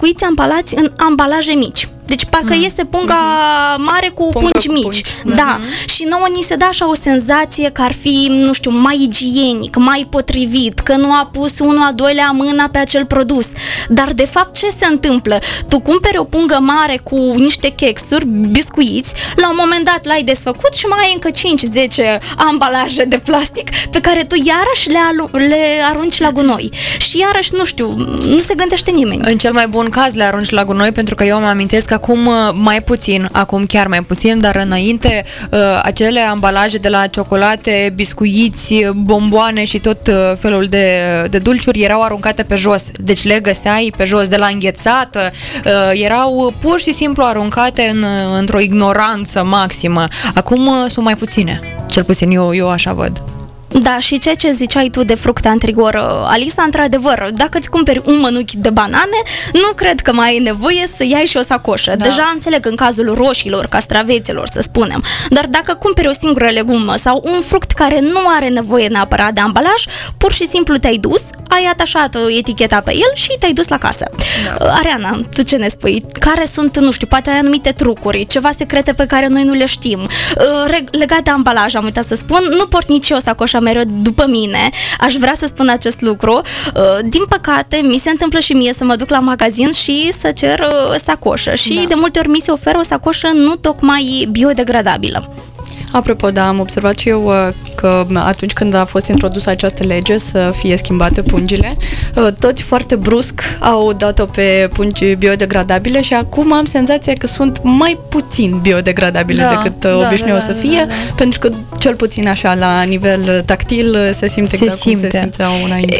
biscuiți ambalați în ambalaje mici. Deci parcă iese punga mare cu pungi mici. Da. Și nouă ni se dă așa o senzație că ar fi, nu știu, mai igienic, mai potrivit, că nu a pus unul a doilea mâna pe acel produs. Dar de fapt ce se întâmplă? Tu cumperi o pungă mare cu niște chexuri, biscuiți, la un moment dat l-ai desfăcut și mai ai încă 5-10 ambalaje de plastic pe care tu iarăși le arunci la gunoi. Și iarăși, nu știu, nu se gândește nimeni. În cel mai bun caz le arunci la gunoi, pentru că eu îmi amintesc că acum mai puțin, acum chiar mai puțin, dar înainte acele ambalaje de la ciocolate, biscuiți, bomboane și tot felul de dulciuri erau aruncate pe jos. Deci le găseai pe jos, de la înghețată, erau pur și simplu aruncate într-o ignoranță maximă. Acum sunt mai puține. Cel puțin eu așa văd. Da, și ceea ce ziceai tu de fructe antrigor, Alisa, într-adevăr, dacă îți cumperi un mănuchi de banane, nu cred că mai ai nevoie să iei și o sacoșă. Da. Deja înțeleg în cazul roșiilor, castraveților, să spunem. Dar dacă cumperi o singură legumă sau un fruct care nu are nevoie neapărat de ambalaj, pur și simplu te-ai dus, ai atașat eticheta pe el și te-ai dus la casă. Da. Ariana, tu ce ne spui? Care sunt, nu știu, poate ai anumite trucuri, ceva secrete pe care noi nu le știm? Legat de ambalaj, am uitat să spun, nu port nici eu sacoșa mereu după mine. Aș vrea să spun acest lucru. Din păcate, mi se întâmplă și mie să mă duc la magazin și să cer sacoșă. Și de multe ori mi se oferă o sacoșă nu tocmai biodegradabilă. Apropo, da, am observat și eu că atunci când a fost introdusă această lege să fie schimbate pungile, toți foarte brusc au dat-o pe pungi biodegradabile și acum am senzația că sunt mai puțin biodegradabile decât obișnuiau să fie, pentru că cel puțin așa la nivel tactil se simte exact cum se simțeau înainte.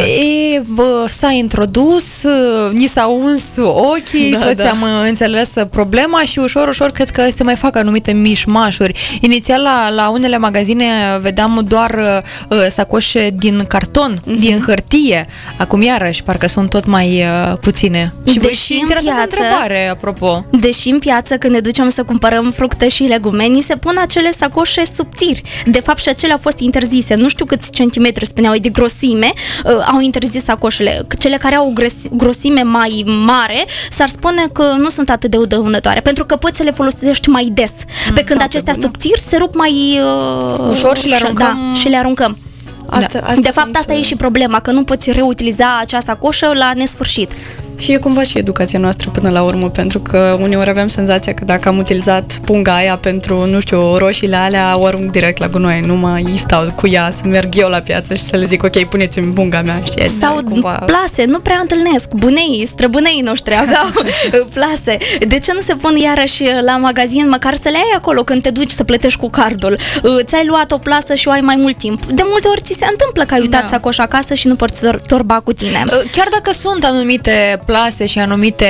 S-a introdus, ni s-au uns ochii, toți am înțeles problema și ușor cred că se mai fac anumite mișmașuri. Inițial la unele magazine vedeam doar sacoșe din carton, din hârtie. Acum iarăși, parcă sunt tot mai puține. Și interesantă întrebare, apropo. Deși în piață, când ne ducem să cumpărăm fructe și legume, ni se pun acele sacoșe subțiri. De fapt, și acelea au fost interzise. Nu știu câți centimetri spuneau de grosime, au interzis sacoșele. Cele care au grosime mai mare, s-ar spune că nu sunt atât de dăunătoare, pentru că poți să le folosești mai des. Pe când acestea subțiri se rup mai ușor și le aruncăm. Da, și le aruncăm. De fapt, asta e și problema, că nu poți reutiliza acea sacoșă la nesfârșit. Și e cumva și educația noastră până la urmă, pentru că uneori avem senzația că dacă am utilizat punga aia pentru, nu știu, roșiile alea, o arunc direct la gunoi, nu mai stau cu ea, să merg eu la piață și să le zic, ok, puneți-mi punga mea, știi? Sau cumva... plase, nu prea întâlnesc, străbunei noștri aveau plase. De ce nu se pun iarăși la magazin, măcar să le ai acolo când te duci să plătești cu cardul? Ți-ai luat o plasă și o ai mai mult timp. De multe ori ți se întâmplă că ai uitat sacoșa acasă și nu porți torba cu tine. Chiar dacă sunt anumite plase și anumite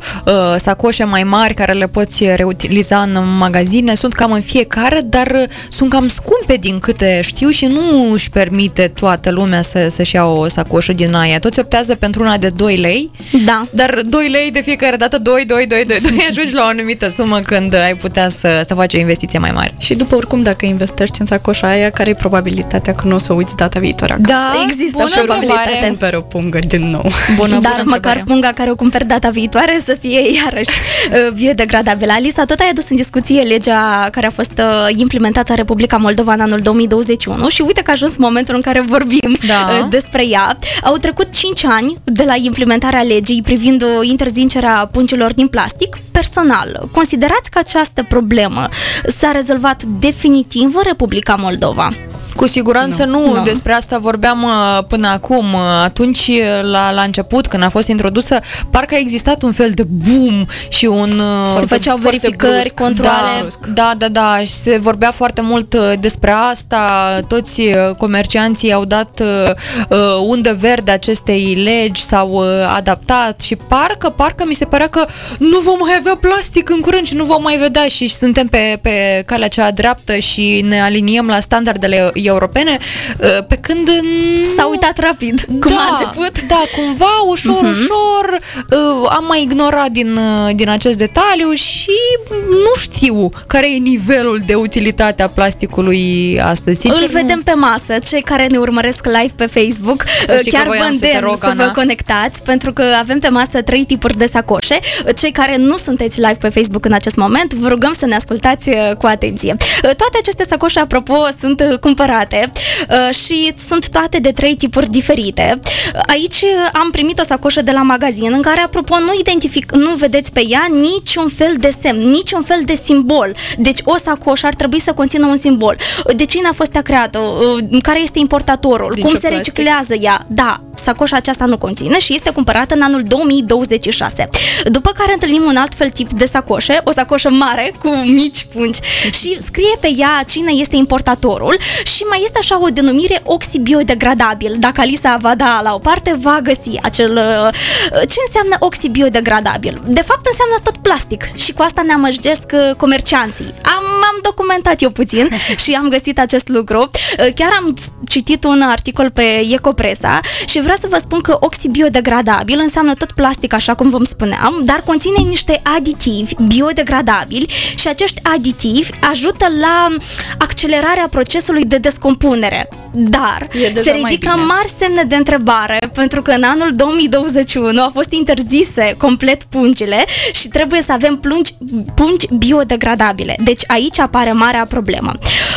sacoșe mai mari care le poți reutiliza în magazine, sunt cam în fiecare, dar sunt cam scumpe din câte știu și nu își permite toată lumea să-și ia o sacoșă din aia. Toți optează pentru una de 2 lei, dar 2 lei de fiecare dată, 2, ajungi la o anumită sumă când ai putea să faci o investiție mai mare. Și după oricum, dacă investești în sacoșa aia, care e probabilitatea că nu o să uiți data viitoare acasă? Da, există și probabilitate. Cumperi o pungă din nou. Dar măcar punga care o cumperi data viitoare să fie iarăși biodegradabilă. Alisa, tot ai adus în discuție legea care a fost implementată în Republica Moldova în anul 2021 și uite că a ajuns momentul în care vorbim despre ea. Au trecut 5 ani de la implementarea legii privind interzicerea pungilor din plastic. Personal, considerați că această problemă s-a rezolvat definitiv în Republica Moldova? Cu siguranță nu. Despre asta vorbeam până acum. Atunci, la început, când a fost introdusă, parcă a existat un fel de boom și se făceau verificări, controale. Da. Și se vorbea foarte mult despre asta. Toți comercianții au dat undă verde acestei legi, s-au adaptat și parcă mi se părea că nu vom mai avea plastic în curând și nu vom mai vedea și suntem pe calea cea dreaptă și ne aliniem la standardele europene, pe când... S-a uitat rapid cum a început. Da, cumva, ușor, am mai ignorat din acest detaliu și nu știu care e nivelul de utilitate a plasticului astăzi. Sincer, îl vedem pe masă. Cei care ne urmăresc live pe Facebook, chiar vă îndemn să vă conectați, pentru că avem pe masă 3 tipuri de sacoșe. Cei care nu sunteți live pe Facebook în acest moment, vă rugăm să ne ascultați cu atenție. Toate aceste sacoșe, apropo, sunt cumpărate și sunt toate de 3 tipuri diferite. Aici am primit o sacoșă de la magazin în care, apropo, nu vedeți pe ea niciun fel de semn, niciun fel de simbol. Deci o sacoșă ar trebui să conțină un simbol. De cine a fost ea creată? Care este importatorul? Cum se reciclează ea? Da, sacoșa aceasta nu conține și este cumpărată în anul 2026. După care întâlnim un alt fel tip de sacoșe, o sacoșă mare cu mici pungi și scrie pe ea cine este importatorul și mai este așa o denumire oxibiodegradabil. Dacă Alisa va da la o parte, va găsi acel... Ce înseamnă oxibiodegradabil? De fapt înseamnă tot plastic și cu asta ne amăjesc comercianții. Am documentat eu puțin și am găsit acest lucru. Chiar am citit un articol pe Ecopresa și vreau să vă spun că oxibiodegradabil înseamnă tot plastic, așa cum vă spuneam, dar conține niște aditivi biodegradabili și acești aditivi ajută la accelerarea procesului de descompunere. Dar se ridică mari semne de întrebare pentru că în anul 2021 au fost interzise complet pungile și trebuie să avem pungi biodegradabile. Deci aici apare marea problemă.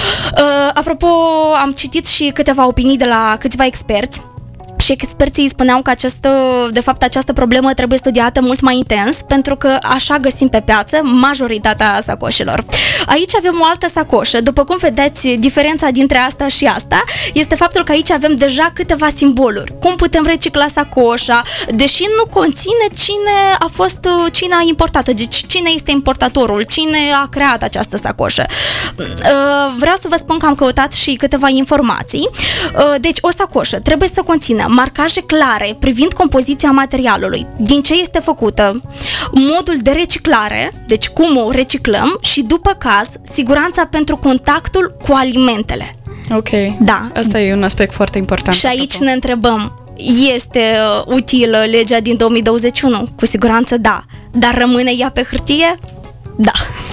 Apropo, am citit și câteva opinii de la câțiva experți și experții spuneau că de fapt această problemă trebuie studiată mult mai intens, pentru că așa găsim pe piață majoritatea sacoșelor. Aici avem o altă sacoșă. După cum vedeți, diferența dintre asta și asta este faptul că aici avem deja câteva simboluri. Cum putem recicla sacoșa, deși nu conține cine a importat-o, deci cine este importatorul, cine a creat această sacoșă. Vreau să vă spun că am căutat și câteva informații. Deci o sacoșă trebuie să conțină marcaje clare privind compoziția materialului, din ce este făcută, modul de reciclare, deci cum o reciclăm și, după caz, siguranța pentru contactul cu alimentele. Ok. Da. Asta e un aspect foarte important. Și aici ne întrebăm, este utilă legea din 2021? Cu siguranță da. Dar rămâne ea pe hârtie? Da.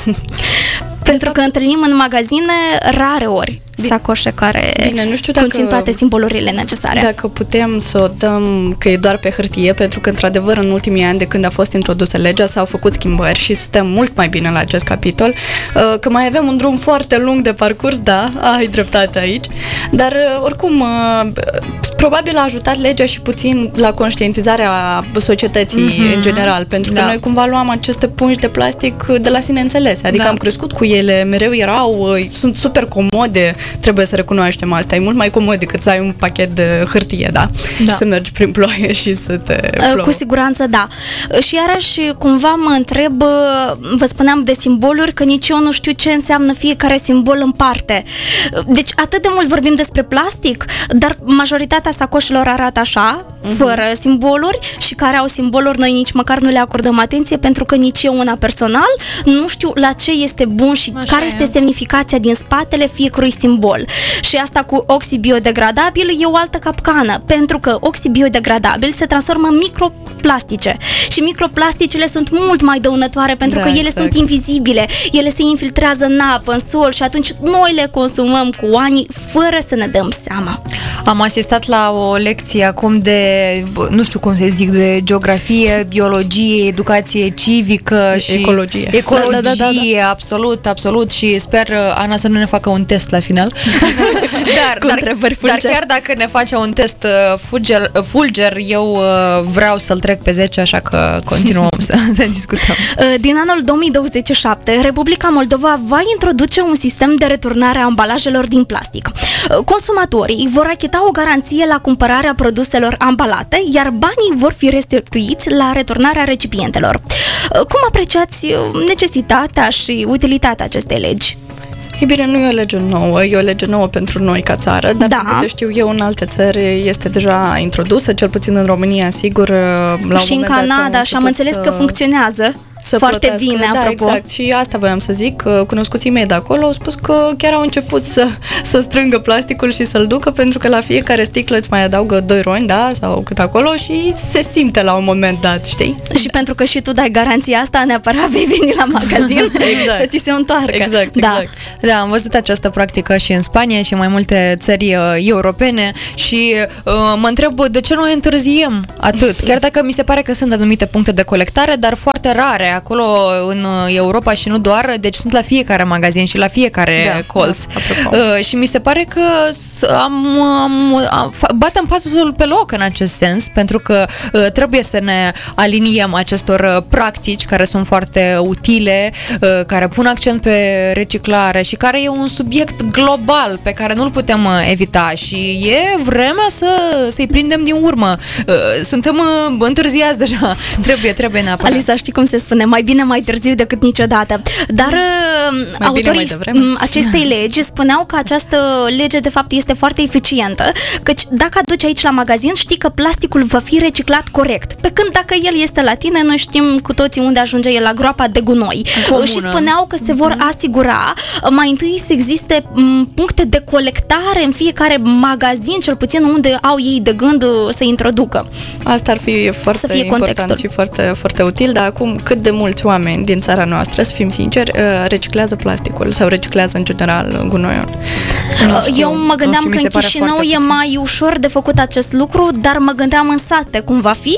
Pentru că întâlnim în magazine rare ori sacoșe care conțin toate simbolurile necesare. Dacă putem să o dăm că e doar pe hârtie, pentru că într-adevăr în ultimii ani de când a fost introdusă legea s-au făcut schimbări și suntem mult mai bine la acest capitol, că mai avem un drum foarte lung de parcurs, da, ai dreptate aici, dar oricum probabil a ajutat legea și puțin la conștientizarea societății în general, pentru că noi cumva luam aceste pungi de plastic de la sine înțelese, adică am crescut cu ele, mereu sunt super comode. Trebuie să recunoaștem asta. E mult mai comod decât să ai un pachet de hârtie, da? Să mergi prin ploaie și să te plouă. Cu siguranță, da. Și iarăși, cumva mă întreb, vă spuneam de simboluri, că nici eu nu știu ce înseamnă fiecare simbol în parte. Deci atât de mult vorbim despre plastic, dar majoritatea sacoșelor arată așa, fără simboluri, și care au simboluri noi nici măcar nu le acordăm atenție, pentru că nici eu una personal nu știu la ce este bun și care este semnificația din spatele fiecărui simbol. Și asta cu oxibiodegradabil e o altă capcană, pentru că oxibiodegradabil se transformă în microplastice și microplasticele sunt mult mai dăunătoare pentru că ele sunt invizibile, ele se infiltrează în apă, în sol și atunci noi le consumăm cu ani fără să ne dăm seama. Am asistat la o lecție acum de, nu știu cum să zic, de geografie, biologie, educație civică și ecologie. Da. Absolut, și sper, Ana, să nu ne facă un test la final. Dar chiar dacă ne face un test fulger, eu vreau să-l trec pe 10, așa că continuăm să discutăm. Din anul 2027, Republica Moldova va introduce un sistem de returnare a ambalajelor din plastic. Consumatorii vor achita o garanție la cumpărarea produselor ambalate, iar banii vor fi restituiți la returnarea recipientelor. Cum apreciați necesitatea și utilitatea acestei legi? E bine, nu e o lege nouă, e o lege nouă pentru noi ca țară, dar din câte știu eu, în alte țări este deja introdusă, cel puțin în România, sigur, la și în Canada, și am înțeles că funcționează. foarte plătească. bine, Da, apropo. exact. Și asta voiam să zic, cunoscuții mei de acolo au spus că chiar au început să strângă plasticul și să-l ducă, pentru că la fiecare sticlă îți mai adaugă 2 roni, da, sau cât acolo, și se simte la un moment dat, știi? Și pentru că și tu dai garanția asta, neapărat vei veni la magazin Exact. să ți se întoarcă. Exact, Da. exact. Da, am văzut această practică și în Spania și în mai multe țări europene și mă întreb de ce noi întârziem atât. Chiar dacă mi se pare că sunt anumite puncte de colectare, dar foarte rare acolo în Europa și nu doar, deci sunt la fiecare magazin și la fiecare colț. Și mi se pare că batem pasul pe loc în acest sens, pentru că trebuie să ne aliniem acestor practici care sunt foarte utile, care pun accent pe reciclare și care e un subiect global pe care nu-l putem evita și e vremea să-i prindem din urmă. Suntem întârziați deja. Trebuie neapărat. Alisa, știi cum se spune? Mai bine mai târziu decât niciodată. Dar autorii acestei legi spuneau că această lege de fapt este foarte eficientă, căci dacă aduci aici la magazin, știi că plasticul va fi reciclat corect. Pe când dacă el este la tine, noi știm cu toții unde ajunge el, la groapa de gunoi. Comună. Și spuneau că se vor asigura mai întâi să existe puncte de colectare în fiecare magazin, cel puțin unde au ei de gând să introducă. Asta ar fi foarte important și foarte, foarte util, dar acum cât de mulți oameni din țara noastră, să fim sinceri, reciclează plasticul sau reciclează în general gunoiul? Eu mă gândeam că în Chișinău e mai ușor de făcut acest lucru, dar mă gândeam în sate cum va fi.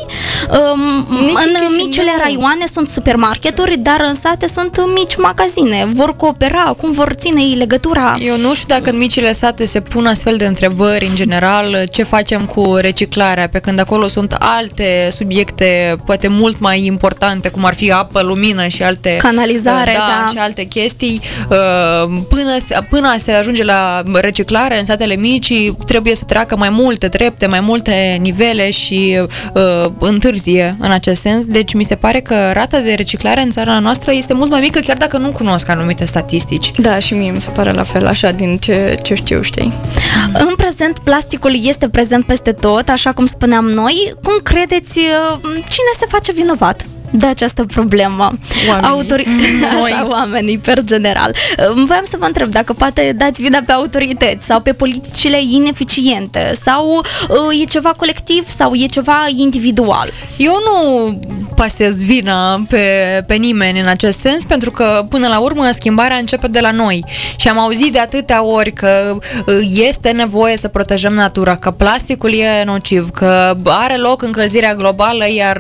În micile raioane sunt supermarketuri, dar în sate sunt mici magazine. Vor coopera, cum vor ține ei legătura? Eu nu știu dacă în micile sate se pun astfel de întrebări în general, ce facem cu reciclarea, pe când acolo sunt alte subiecte poate mult mai importante, cum ar fi apă, lumină și alte canalizare, și alte chestii. Până se ajunge la reciclare în satele mici, trebuie să treacă mai multe trepte, mai multe nivele și întârzie în acest sens. Deci mi se pare că rata de reciclare în țara noastră este mult mai mică, chiar dacă nu cunosc anumite statistici. Da, și mie mi se pare la fel, așa, din ce știu, știi. În prezent, plasticul este prezent peste tot, așa cum spuneam noi. Cum credeți, cine se face vinovat de această problemă? Oamenii, per general. Voiam să vă întreb dacă poate dați vina pe autorități sau pe politicile ineficiente sau e ceva colectiv sau e ceva individual. Eu nu pasez vina pe nimeni în acest sens, pentru că până la urmă schimbarea începe de la noi și am auzit de atâtea ori că este nevoie să protejăm natura, că plasticul e nociv, că are loc încălzirea globală, iar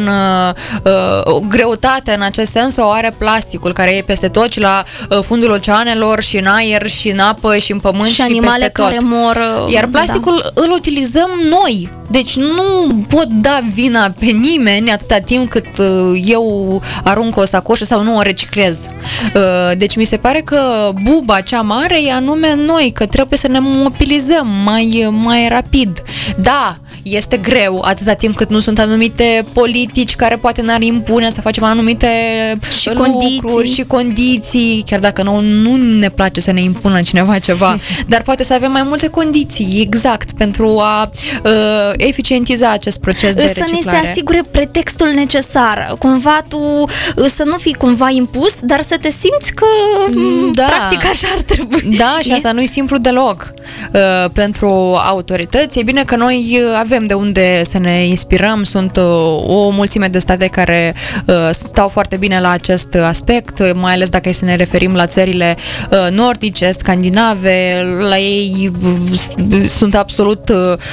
o greutate în acest sens o are plasticul, care e peste tot și la fundul oceanelor și în aer și în apă și în pământ și animale peste tot. Care mor. Iar plasticul îl utilizăm noi. Deci nu pot da vina pe nimeni atâta timp cât eu arunc o sacoșă sau nu o reciclez. Deci mi se pare că buba cea mare e anume noi, că trebuie să ne mobilizăm mai rapid. Da, este greu atâta timp cât nu sunt anumite politici care poate ne-ar impune să facem anumite lucruri și condiții, chiar dacă nu ne place să ne impună cineva ceva, dar poate să avem mai multe condiții, exact, pentru a eficientiza acest proces de reciclare. Să ne se asigure pretextul necesar, cumva tu să nu fii cumva impus, dar să te simți că practic așa ar trebui. Da, și asta nu e simplu deloc pentru autorități. E bine că noi avem de unde să ne inspirăm, sunt o mulțime de state care stau foarte bine la acest aspect, mai ales dacă să ne referim la țările nordice, scandinave, la ei sunt absolut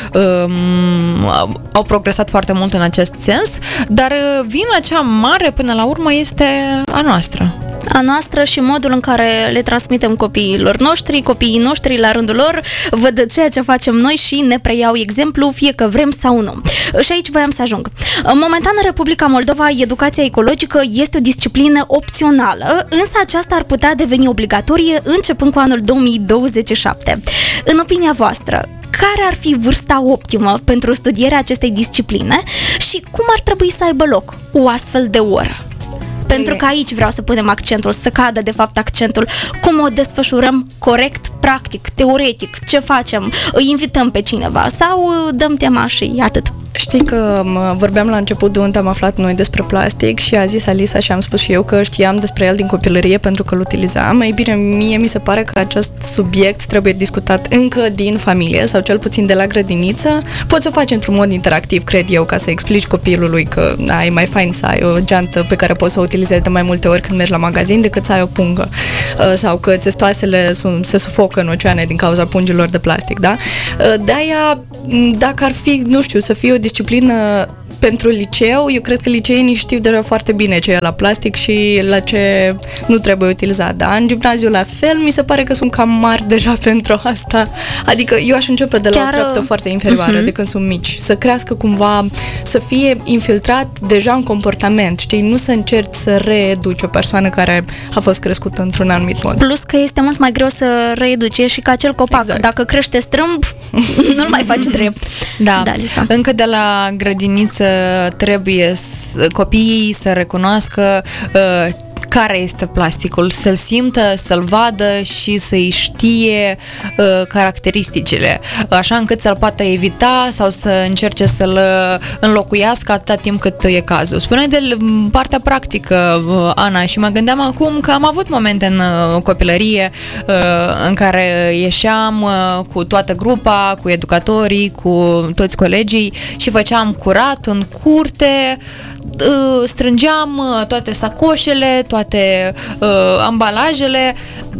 au progresat foarte mult în acest sens, dar vina cea mare până la urmă este a noastră. A noastră și modul în care le transmitem copiilor noștri, copiii noștri la rândul lor văd ceea ce facem noi și ne preiau exemplu, fie că vrem sau nu. Și aici voiam să ajung. Momentan în Republica Moldova educația ecologică este o disciplină opțională, însă aceasta ar putea deveni obligatorie începând cu anul 2027. În opinia voastră, care ar fi vârsta optimă pentru studierea acestei discipline și cum ar trebui să aibă loc o astfel de oră? Pentru că aici vreau să punem accentul, să cadă de fapt accentul, cum o desfășurăm corect, practic, teoretic, ce facem, îi invităm pe cineva sau dăm tema și atât. Știi că vorbeam la început de unde am aflat noi despre plastic și a zis Alisa și am spus și eu că știam despre el din copilărie pentru că îl utilizam. Ei bine, mie mi se pare că acest subiect trebuie discutat încă din familie sau cel puțin de la grădiniță. Poți să o faci într-un mod interactiv, cred eu, ca să explici copilului că e mai fain să ai o geantă pe care poți să o utilizezi de mai multe ori când mergi la magazin decât să ai o pungă sau că țestoasele se sufocă în oceane din cauza pungilor de plastic, da? De-aia, dacă ar fi, nu știu, să fie o disciplină pentru liceu, eu cred că liceenii știu deja foarte bine ce e la plastic și la ce nu trebuie utilizat. Da? În gimnaziu la fel, mi se pare că sunt cam mari deja pentru asta. Adică eu aș începe de la o treaptă foarte inferioară, de când sunt mici. Să crească cumva, să fie infiltrat deja în comportament, știi? Nu să încerci să reeduci o persoană care a fost crescută într-un anumit mod. Plus că este mult mai greu să reeduci, e și ca acel copac. Exact. Dacă crește strâmb, nu-l mai faci drept. Da, încă de la grădiniță trebuie copiii să recunoască care este plasticul, să-l simtă, să-l vadă și să-i știe caracteristicile, așa încât să-l poată evita sau să încerce să-l înlocuiască atâta timp cât e cazul. Spuneai de partea practică, Ana, și mă gândeam acum că am avut momente în copilărie în care ieșeam cu toată grupa, cu educatorii, cu toți colegii și făceam curat în curte, strângeam toate sacoșele, toate ambalajele,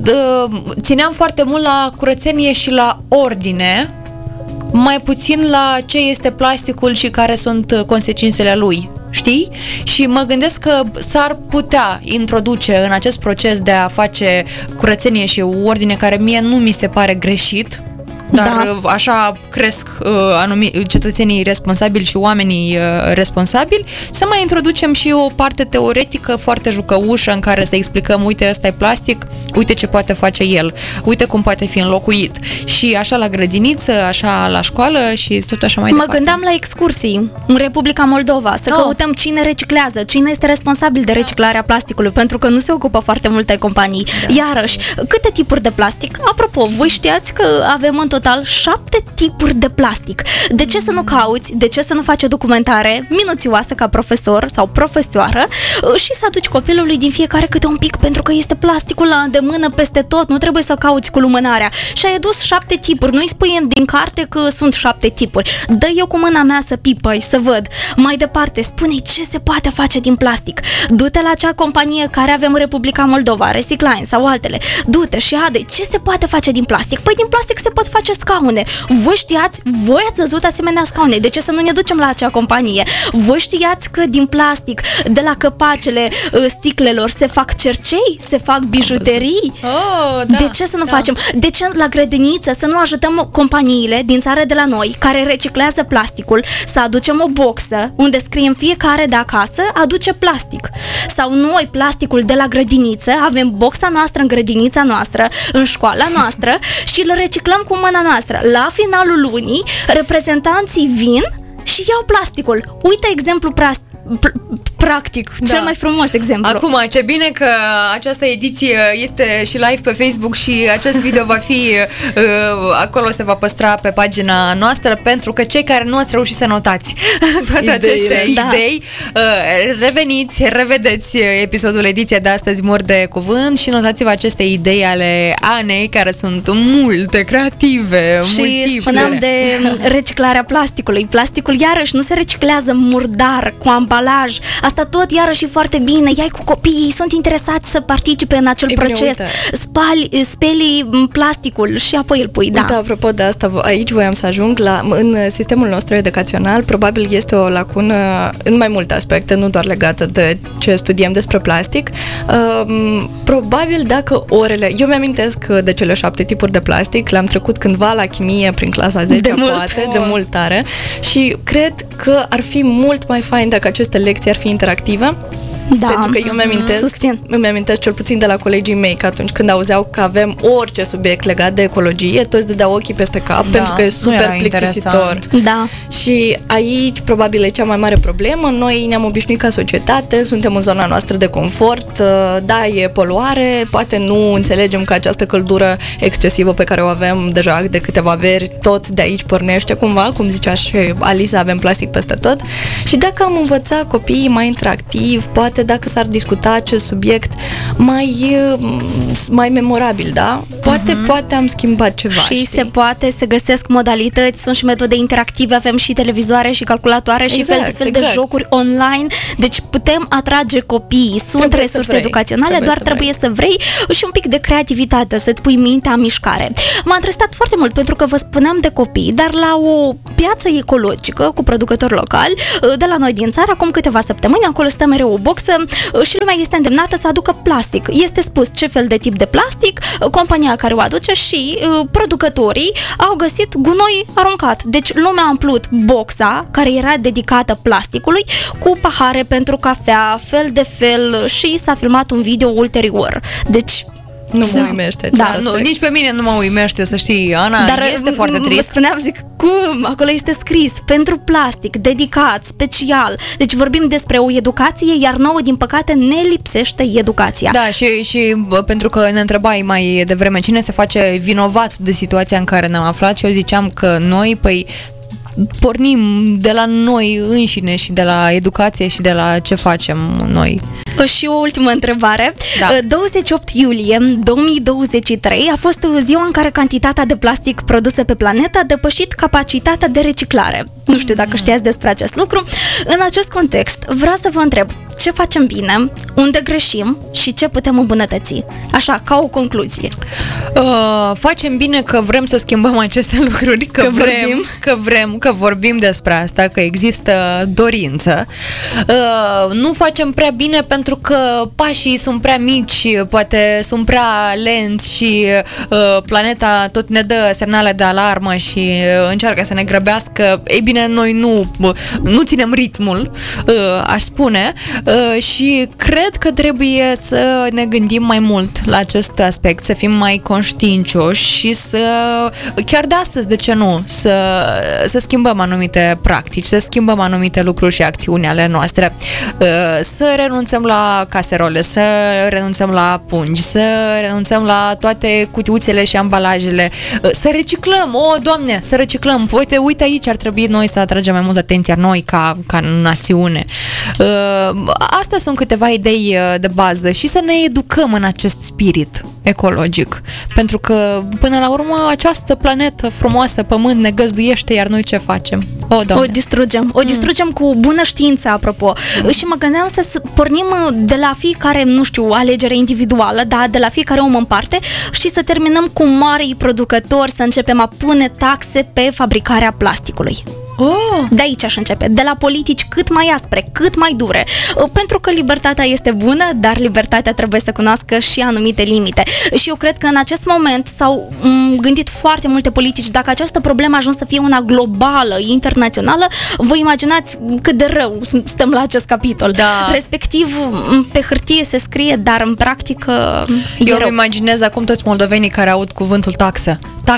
țineam foarte mult la curățenie și la ordine, mai puțin la ce este plasticul și care sunt consecințele lui. Știi? Și mă gândesc că s-ar putea introduce în acest proces de a face curățenie și ordine, care mie nu mi se pare greșit, dar așa cresc cetățenii responsabili și oamenii responsabili, să mai introducem și o parte teoretică foarte jucăușă în care să explicăm, uite, ăsta e plastic, uite ce poate face el, uite cum poate fi înlocuit. Și așa la grădiniță, așa la școală și tot așa mai departe. Mă gândeam la excursii în Republica Moldova, să căutăm cine reciclează, cine este responsabil de reciclarea plasticului, pentru că nu se ocupă foarte multe companii. Iarăși, câte tipuri de plastic? Apropo, voi știați că avem în total 7 tipuri de plastic. De ce să nu cauți, de ce să nu faci o documentare minuțioasă ca profesor sau profesoară și să aduci copilului din fiecare câte un pic, pentru că este plasticul la îndemână peste tot, nu trebuie să-l cauți cu lumânarea. Și ai adus 7 tipuri, nu-i spui din carte că sunt 7 tipuri. Dă eu cu mâna mea să pipăi, să văd. Mai departe, spune ce se poate face din plastic. Du-te la acea companie care avem în Republica Moldova, Recicline sau altele. Du-te și ade ce se poate face din plastic. Păi din plastic se pot face scaune. Voi știați, voi ați văzut asemenea scaune. De ce să nu ne ducem la acea companie? Voi știați că din plastic, de la căpacele sticlelor, se fac cercei, se fac bijuterii? De ce să nu facem? De ce la grădiniță să nu ajutăm companiile din țară de la noi care reciclează plasticul, să aducem o boxă unde scriem fiecare de acasă aduce plastic? Sau noi plasticul de la grădiniță, avem boxa noastră în grădinița noastră, în școala noastră și îl reciclăm cu mâna noastră. La finalul lunii, reprezentanții vin și iau plasticul. Uite exemplu practic, cel mai frumos exemplu. Acum, ce bine că această ediție este și live pe Facebook și acest video va fi acolo, se va păstra pe pagina noastră, pentru că cei care nu ați reușit să notați toate aceste idei, reveniți, revedeți episodul, ediția de astăzi, Mor de Cuvânt, și notați-vă aceste idei ale Anei, care sunt multe, creative, multiple. Și spuneam de reciclarea plasticului. Plasticul iarăși nu se reciclează murdar, cu ambalaj. Asta tot iarăși foarte bine. Iai cu copiii, sunt interesați să participe în acel proces. Speli plasticul și apoi îl pui. Uite, apropo de asta, aici voiam să ajung în sistemul nostru educațional, probabil este o lacună în mai multe aspecte, nu doar legată de ce studiem despre plastic. Probabil dacă orele, eu mi-amintesc de cele 7 tipuri de plastic, le-am trecut cândva la chimie prin clasa 10, de mult tare, și cred că ar fi mult mai fain dacă aceste lecții ar fi interactive. Da, pentru că eu îmi amintesc cel puțin de la colegii mei că atunci când auzeau că avem orice subiect legat de ecologie, toți dădeau ochii peste cap, pentru că e super plictisitor. Da. Și aici probabil e cea mai mare problemă. Noi ne-am obișnuit ca societate, suntem în zona noastră de confort, da, e poluare, poate nu înțelegem că această căldură excesivă pe care o avem deja de câteva veri, tot de aici pornește cumva, cum zicea și Alisa, avem plastic peste tot. Și dacă am învățat copiii mai interactiv, poate dacă s-ar discuta acest subiect mai memorabil, da? Poate am schimbat ceva. Și se poate, se găsesc modalități, sunt și metode interactive, avem și televizoare și calculatoare și fel de jocuri online, deci putem atrage copiii, sunt resurse educaționale, trebuie să vrei și un pic de creativitate, să-ți pui mintea în mișcare. M-a interesat foarte mult pentru că vă spuneam de copii, dar la o piață ecologică cu producători locali de la noi din țară, acum câteva săptămâni, acolo stă mereu o boxă și lumea este îndemnată să aducă plastic. Este spus ce fel de tip de plastic, compania care o aduce și producătorii au găsit gunoi aruncat. Deci lumea a umplut boxa care era dedicată plasticului cu pahare pentru cafea, fel de fel, și s-a filmat un video ulterior. Deci nu mă uimește. Da, nici pe mine nu mă uimește, să știi, Ana, dar este foarte trist. Spuneam, cum? Acolo este scris pentru plastic, dedicat, special. Deci vorbim despre o educație, iar nouă, din păcate, ne lipsește educația. Da, și pentru că ne întrebai mai devreme cine se face vinovat de situația în care ne-am aflat, și eu ziceam că noi, pornim de la noi înșine și de la educație și de la ce facem noi. Și o ultimă întrebare. Da. 28 iulie 2023 a fost ziua în care cantitatea de plastic produsă pe planetă a depășit capacitatea de reciclare. Nu știu dacă știați despre acest lucru. În acest context, vreau să vă întreb ce facem bine, unde greșim și ce putem îmbunătăți. Așa, ca o concluzie. Facem bine că vrem să schimbăm aceste lucruri, că vorbim despre asta, că există dorință. Nu facem prea bine pentru că pașii sunt prea mici, poate sunt prea lenți și planeta tot ne dă semnale de alarmă și încearcă să ne grăbească. Ei bine, noi nu ținem ritmul, aș spune, și cred că trebuie să ne gândim mai mult la acest aspect, să fim mai conștiincioși și să, chiar de astăzi, de ce nu, să schimbăm anumite practici, să schimbăm anumite lucruri și acțiuni ale noastre, să renunțăm la caserole, să renunțăm la pungi, să renunțăm la toate cutiuțele și ambalajele, să reciclăm, Doamne, să reciclăm. Uite aici ar trebui noi să atragem mai mult atenția, noi ca națiune. Astea sunt câteva idei de bază și să ne educăm în acest spirit ecologic, pentru că până la urmă această planetă frumoasă, pământ, ne găzduiește, iar noi ce facem? O distrugem cu bună știință, apropo. Și mă gândeam să pornim de la fiecare, nu știu, alegere individuală, da, de la fiecare om în parte, și să terminăm cu marii producători, să începem a pune taxe pe fabricarea plasticului. De aici aș începe, de la politici cât mai aspre, cât mai dure, pentru că libertatea este bună, dar libertatea trebuie să cunoască și anumite limite. Și eu cred că în acest moment s-au gândit foarte multe politici. Dacă această problemă a ajuns să fie una globală, internațională, vă imaginați cât de rău stăm la acest capitol. Da. Respectiv, pe hârtie se scrie, dar în practică eu îmi imaginez acum toți moldovenii care aud cuvântul taxe.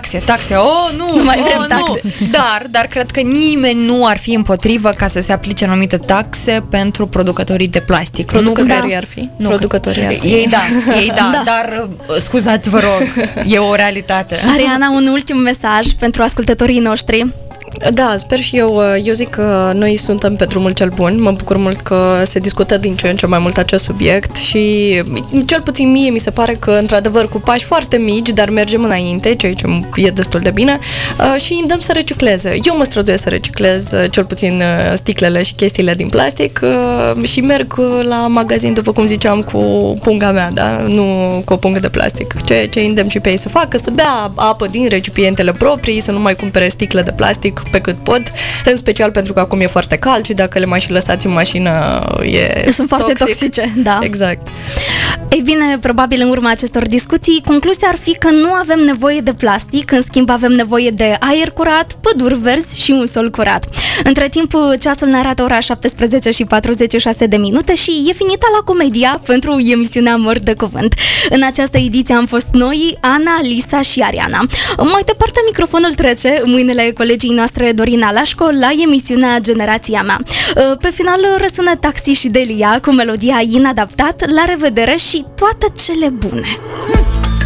Nu mai vrem taxe. Dar cred că nimeni nu ar fi împotrivă ca să se aplice anumite taxe pentru producătorii de plastic. Producătorii ar fi. Producătorii ar fi. Ei da, dar scuzați, vă rog, e o realitate. Ariana, un ultim mesaj pentru ascultătorii noștri. Da, sper și eu. Eu zic că noi suntem pe drumul cel bun. Mă bucur mult că se discută din ce în ce mai mult acest subiect și cel puțin mie mi se pare că, într-adevăr, cu pași foarte mici, dar mergem înainte, ceea ce e destul de bine, și îndemn să recicleze. Eu mă străduiesc să reciclez cel puțin sticlele și chestiile din plastic și merg la magazin, după cum ziceam, cu punga mea, da? Nu cu o pungă de plastic. Ce îndemn și pe ei să facă, să bea apă din recipientele proprii, să nu mai cumpere sticle de plastic pe cât pot, în special pentru că acum e foarte cald și dacă le mai și lăsați în mașină sunt foarte toxice, da. Exact. Ei bine, probabil în urma acestor discuții, concluzia ar fi că nu avem nevoie de plastic, în schimb avem nevoie de aer curat, păduri verzi și un sol curat. Între timp, ceasul ne arată ora 17 și 46 de minute și e finita la Comedia pentru emisiunea Măr de Cuvânt. În această ediție am fost noi, Ana, Lisa și Ariana. Mai departe, microfonul trece în mâinile colegii noastre Dorina Lașco la emisiunea Generația Mea. Pe final răsună Taxi și Delia cu melodia Inadaptat. La revedere și toate cele bune!